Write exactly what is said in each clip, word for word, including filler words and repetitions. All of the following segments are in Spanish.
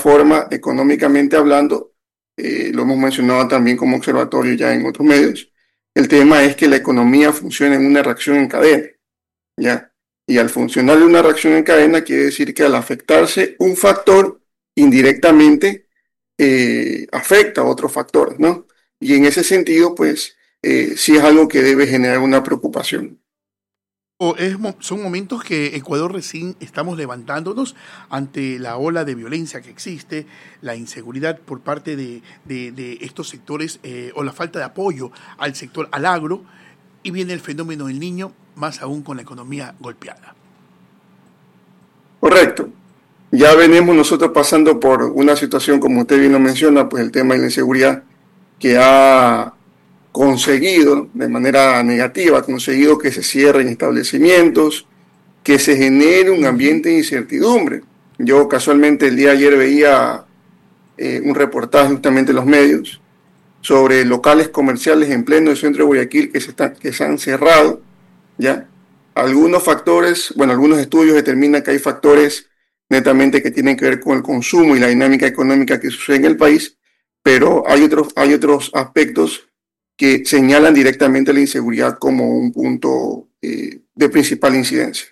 forma, económicamente hablando, eh, lo hemos mencionado también como observatorio ya en otros medios, el tema es que la economía funciona en una reacción en cadena, ¿ya? Y al funcionar de una reacción en cadena quiere decir que al afectarse un factor, indirectamente eh, afecta a otros factores, ¿no? Y en ese sentido, pues, eh, sí es algo que debe generar una preocupación. O es, mo- son momentos que Ecuador recién estamos levantándonos ante la ola de violencia que existe, la inseguridad por parte de, de- de estos sectores eh, o la falta de apoyo al sector, al agro, y viene el fenómeno del niño, más aún con la economía golpeada. Correcto. Ya venimos nosotros pasando por una situación, como usted bien lo menciona, pues el tema de la inseguridad que ha conseguido de manera negativa, ha conseguido que se cierren establecimientos, que se genere un Ujú. ambiente de incertidumbre. Yo casualmente el día de ayer veía eh, un reportaje justamente en los medios sobre locales comerciales en pleno centro de Guayaquil que se, están, que se han cerrado, ¿ya? Algunos factores, bueno, algunos estudios determinan que hay factores netamente que tienen que ver con el consumo y la dinámica económica que sucede en el país, pero hay otros, hay otros aspectos que señalan directamente la inseguridad como un punto eh, de principal incidencia.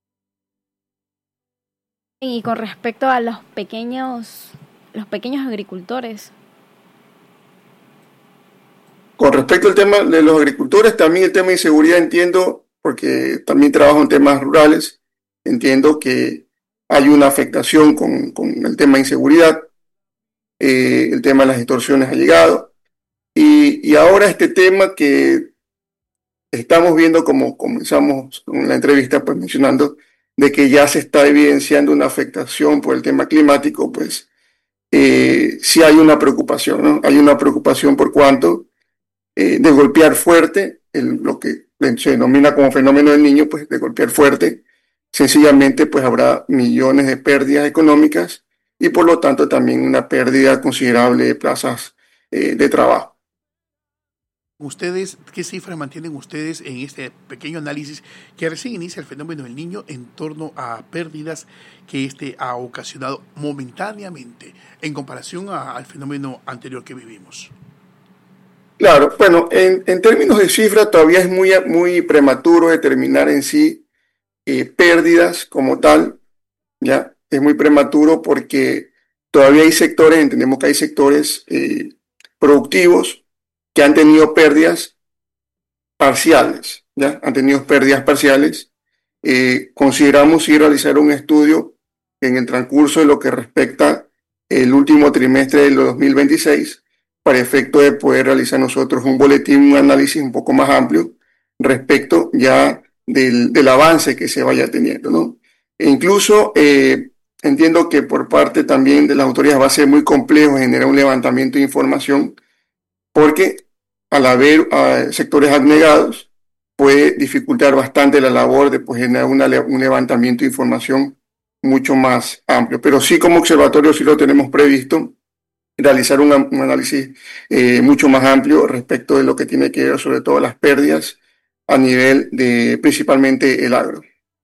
Y con respecto a los pequeños, los pequeños agricultores, Con respecto al tema de los agricultores, también el tema de inseguridad entiendo, porque también trabajo en temas rurales, entiendo que hay una afectación con, con el tema de inseguridad, eh, el tema de las extorsiones ha llegado, y, y ahora este tema que estamos viendo, como comenzamos en la entrevista, pues mencionando, de que ya se está evidenciando una afectación por el tema climático, pues eh, sí hay una preocupación, ¿no? Hay una preocupación por cuanto eh, de golpear fuerte, el, lo que se denomina como fenómeno del niño, pues de golpear fuerte, sencillamente pues habrá millones de pérdidas económicas y por lo tanto también una pérdida considerable de plazas eh, de trabajo. ¿Ustedes, qué cifras mantienen ustedes en este pequeño análisis que recién inicia el fenómeno del niño en torno a pérdidas que este ha ocasionado momentáneamente en comparación a- al fenómeno anterior que vivimos? Claro, bueno, en, en términos de cifra todavía es muy, muy prematuro determinar en sí eh, pérdidas como tal, ¿ya? Es muy prematuro porque todavía hay sectores, entendemos que hay sectores eh, productivos que han tenido pérdidas parciales, ¿ya? Han tenido pérdidas parciales. Eh, consideramos ir a realizar un estudio en el transcurso de lo que respecta el último trimestre del dos mil veintiséis para efecto de poder realizar nosotros un boletín, un análisis un poco más amplio respecto ya del, del avance que se vaya teniendo, ¿no? E incluso eh, entiendo que por parte también de las autoridades va a ser muy complejo generar un levantamiento de información porque al haber uh, sectores abnegados puede dificultar bastante la labor de pues, generar una, un levantamiento de información mucho más amplio. Pero sí como observatorio sí lo tenemos previsto, realizar un, un análisis eh, mucho más amplio respecto de lo que tiene que ver sobre todo las pérdidas a nivel de principalmente el agro.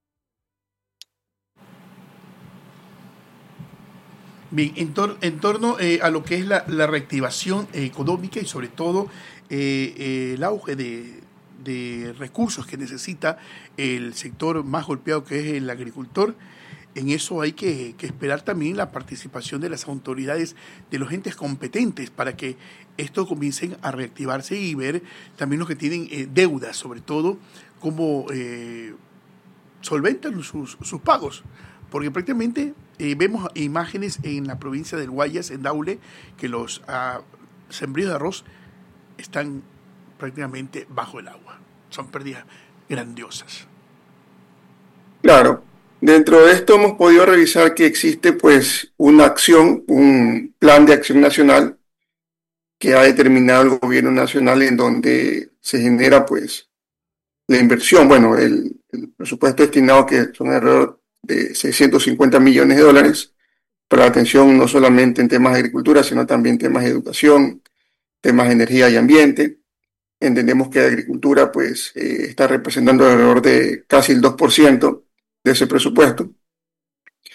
Bien, en, tor- en torno eh, a lo que es la, la reactivación eh, económica y sobre todo eh, eh, el auge de, de recursos que necesita el sector más golpeado que es el agricultor, en eso hay que, que esperar también la participación de las autoridades, de los entes competentes para que esto comiencen a reactivarse y ver también los que tienen eh, deudas, sobre todo, cómo eh, solventan sus, sus pagos. Porque prácticamente eh, vemos imágenes en la provincia del Guayas, en Daule, que los ah, sembríos de arroz están prácticamente bajo el agua. Son pérdidas grandiosas. Claro, dentro de esto hemos podido revisar que existe pues una acción, un plan de acción nacional que ha determinado el gobierno nacional en donde se genera pues la inversión, bueno, el, el presupuesto destinado que son alrededor de seiscientos cincuenta millones de dólares para la atención no solamente en temas de agricultura, sino también temas de educación, temas de energía y ambiente. Entendemos que la agricultura pues eh, está representando alrededor de casi el dos por ciento de ese presupuesto.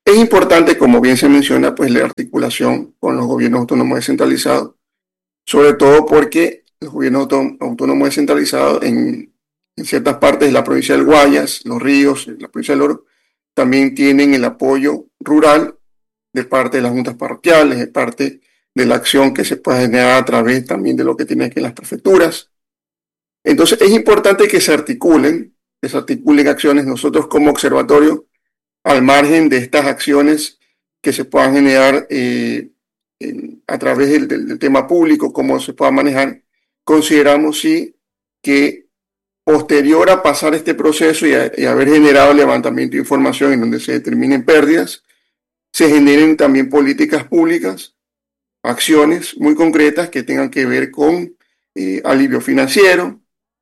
Es importante, como bien se menciona, pues la articulación con los gobiernos autónomos descentralizados, sobre todo porque los gobiernos autónomos descentralizados en, en ciertas partes de la provincia del Guayas, los ríos, la provincia del Oro, también tienen el apoyo rural de parte de las juntas parroquiales, de parte de la acción que se puede generar a través también de lo que tienen que las prefecturas. Entonces es importante que se articulen, que se articulen acciones. Nosotros como observatorio, al margen de estas acciones que se puedan generar eh, en, a través del, del, del tema público, cómo se pueda manejar, consideramos sí que posterior a pasar este proceso y, a, y haber generado el levantamiento de información en donde se determinen pérdidas, se generen también políticas públicas, acciones muy concretas que tengan que ver con eh, alivio financiero,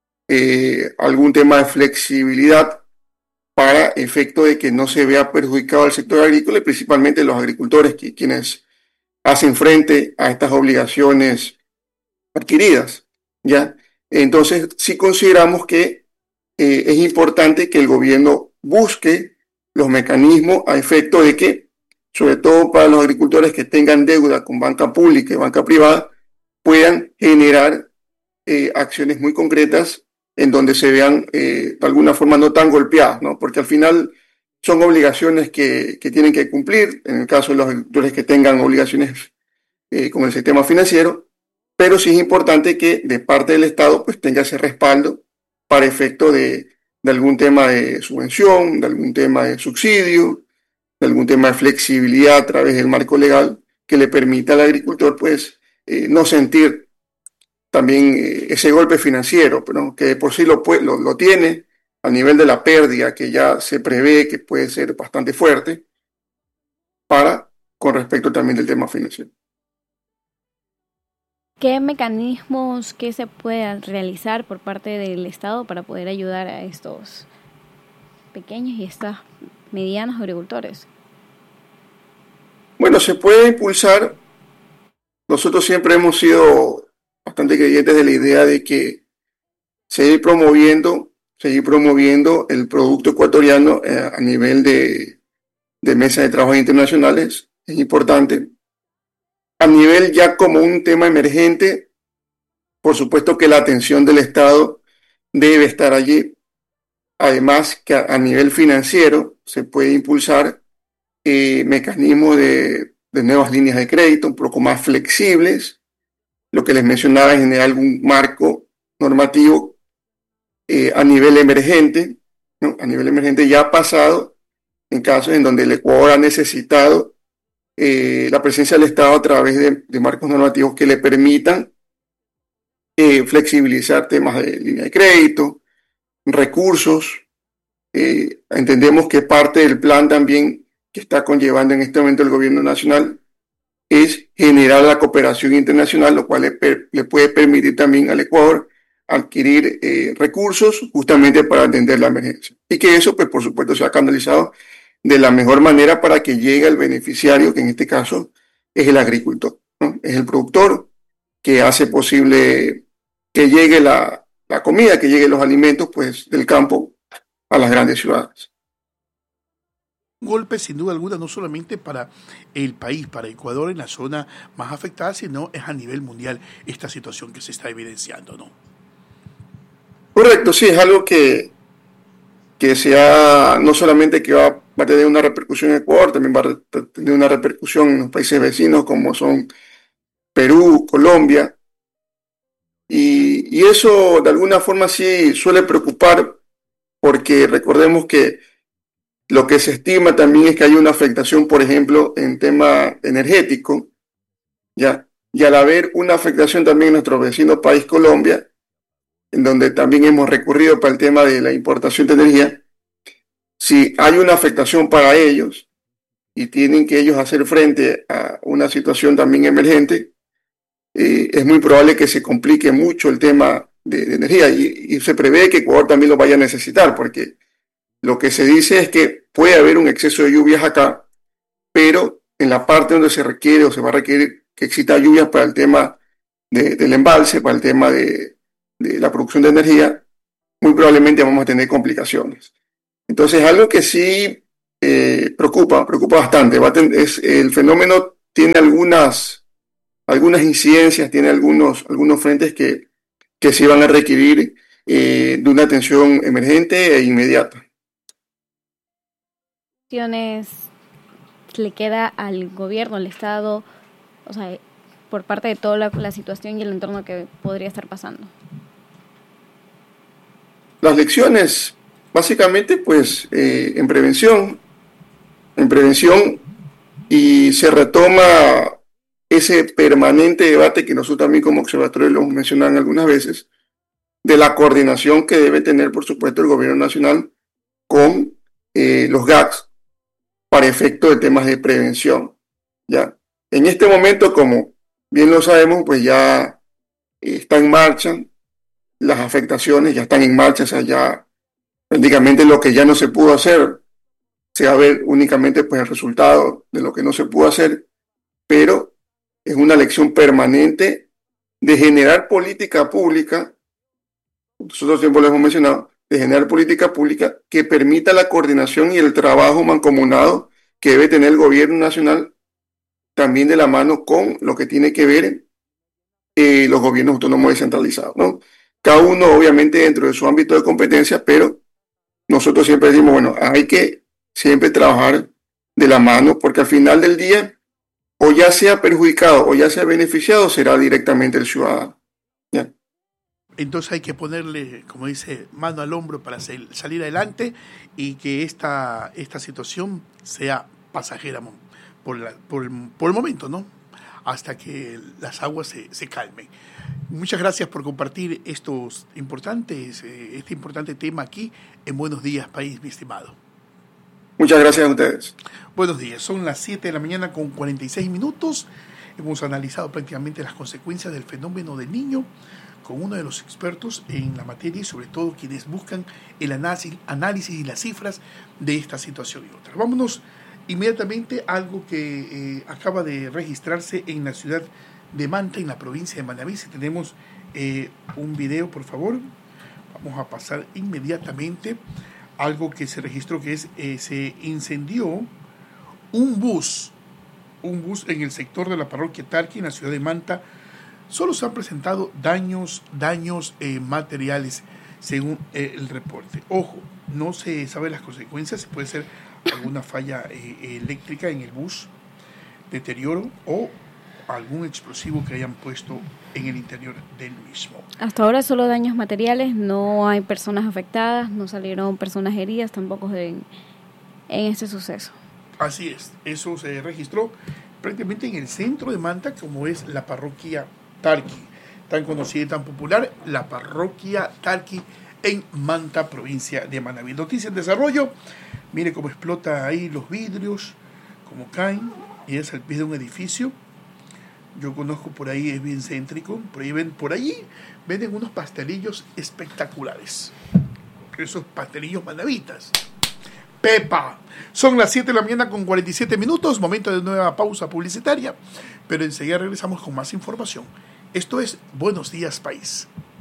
eh, algún tema de flexibilidad para efecto de que no se vea perjudicado el sector agrícola y principalmente los agricultores, que, quienes hacen frente a estas obligaciones adquiridas, ¿ya? Entonces, sí consideramos que eh, es importante que el gobierno busque los mecanismos a efecto de que, sobre todo para los agricultores que tengan deuda con banca pública y banca privada, puedan generar eh, acciones muy concretas en donde se vean eh, de alguna forma no tan golpeadas, ¿no? Porque al final son obligaciones que, que tienen que cumplir, en el caso de los agricultores que tengan obligaciones eh, con el sistema financiero, pero sí es importante que de parte del Estado pues tenga ese respaldo para efecto de, de algún tema de subvención, de algún tema de subsidio, de algún tema de flexibilidad a través del marco legal que le permita al agricultor pues eh, no sentir también eh, ese golpe financiero, pero que por sí lo, lo, lo tiene a nivel de la pérdida que ya se prevé que puede ser bastante fuerte para con respecto también del tema financiero. ¿Qué mecanismos que se pueden realizar por parte del Estado para poder ayudar a estos pequeños y estos medianos agricultores? Bueno, se puede impulsar. Nosotros siempre hemos sido bastante creyentes de la idea de que seguir promoviendo, seguir promoviendo el producto ecuatoriano eh, a nivel de, de mesas de trabajo internacionales es importante. A nivel ya como un tema emergente, por supuesto que la atención del Estado debe estar allí. Además que a, a nivel financiero se puede impulsar eh, mecanismos de, de nuevas líneas de crédito un poco más flexibles. Lo que les mencionaba es generar algún marco normativo eh, a nivel emergente, ¿no? A nivel emergente ya ha pasado en casos en donde el Ecuador ha necesitado eh, la presencia del Estado a través de, de marcos normativos que le permitan eh, flexibilizar temas de línea de crédito, recursos. Eh, entendemos que parte del plan también que está conllevando en este momento el gobierno nacional es generar la cooperación internacional, lo cual le, per, le puede permitir también al Ecuador adquirir eh, recursos justamente para atender la emergencia. Y que eso, pues por supuesto, se ha canalizado de la mejor manera para que llegue al beneficiario, que en este caso es el agricultor, ¿no? Es el productor que hace posible que llegue la, la comida, que lleguen los alimentos pues, del campo a las grandes ciudades. Un golpe sin duda alguna no solamente para el país, para Ecuador en la zona más afectada, sino es a nivel mundial esta situación que se está evidenciando, ¿no? Correcto, sí, es algo que, que sea, no solamente que va, va a tener una repercusión en Ecuador, también va a tener una repercusión en los países vecinos como son Perú, Colombia, y, y eso de alguna forma sí suele preocupar porque recordemos que lo que se estima también es que hay una afectación, por ejemplo, en tema energético, ¿ya? Y al haber una afectación también en nuestro vecino país, Colombia, en donde también hemos recurrido para el tema de la importación de energía, si hay una afectación para ellos y tienen que ellos hacer frente a una situación también emergente, eh, es muy probable que se complique mucho el tema de, de energía y, y se prevé que Ecuador también lo vaya a necesitar, porque lo que se dice es que puede haber un exceso de lluvias acá, pero en la parte donde se requiere o se va a requerir que exista lluvias para el tema de, del embalse, para el tema de, de la producción de energía, muy probablemente vamos a tener complicaciones. Entonces, algo que sí eh, preocupa, preocupa bastante. Va a ten, es, el fenómeno tiene algunas, algunas incidencias, tiene algunos, algunos frentes que, que sí van a requerir eh, de una atención emergente e inmediata. Le queda al gobierno, al Estado, o sea, por parte de toda la, la situación y el entorno que podría estar pasando? Las lecciones, básicamente, pues eh, en prevención, en prevención y se retoma ese permanente debate que nosotros también como observatorio lo hemos mencionado algunas veces, de la coordinación que debe tener, por supuesto, el gobierno nacional con eh, los G A Cs para efecto de temas de prevención. ¿Ya? En este momento, como bien lo sabemos, pues ya eh, está en marcha, las afectaciones ya están en marcha, o sea, ya prácticamente lo que ya no se pudo hacer, se va a ver únicamente pues el resultado de lo que no se pudo hacer, pero es una lección permanente de generar política pública, nosotros siempre lo hemos mencionado, de generar política pública que permita la coordinación y el trabajo mancomunado que debe tener el gobierno nacional, también de la mano con lo que tiene que ver eh, los gobiernos autónomos descentralizados, ¿no? Cada uno obviamente dentro de su ámbito de competencia, pero nosotros siempre decimos, bueno, hay que siempre trabajar de la mano, porque al final del día, o ya sea perjudicado o ya sea beneficiado, será directamente el ciudadano. ¿Ya? Entonces hay que ponerle, como dice, mano al hombro para salir adelante y que esta, esta situación sea pasajera por, la, por, el, por el momento, ¿no? Hasta que las aguas se, se calmen. Muchas gracias por compartir estos importantes, eh, este importante tema aquí en Buenos Días, País, mi estimado. Muchas gracias a ustedes. Buenos días, son las siete de la mañana con cuarenta y seis minutos. Hemos analizado prácticamente las consecuencias del fenómeno del Niño con uno de los expertos en la materia y sobre todo quienes buscan el análisis, análisis y las cifras de esta situación y otras. Vámonos inmediatamente a algo que eh, acaba de registrarse en la ciudad de Manta, en la provincia de Manabí. Si tenemos eh, un video, por favor, vamos a pasar inmediatamente algo que se registró, que es, eh, se incendió un bus, un bus en el sector de la parroquia Tarqui, en la ciudad de Manta. Solo se han presentado daños, daños eh, materiales, según eh, el reporte. Ojo, no se sabe las consecuencias, puede ser alguna falla eh, eléctrica en el bus, deterioro o algún explosivo que hayan puesto en el interior del mismo. Hasta ahora solo daños materiales, no hay personas afectadas, no salieron personas heridas tampoco en, en este suceso. Así es, eso se registró prácticamente en el centro de Manta, como es la parroquia Tarqui, tan conocida y tan popular, la parroquia Tarqui en Manta, provincia de Manabí. Noticia en desarrollo, mire cómo explota ahí los vidrios, cómo caen, y es al pie de un edificio. Yo conozco por ahí, es bien céntrico, por ahí ven, por allí venden unos pastelillos espectaculares, esos pastelillos manavitas. Pepa, son las siete de la mañana con cuarenta y siete minutos, momento de nueva pausa publicitaria, pero enseguida regresamos con más información. Esto es Buenos Días País.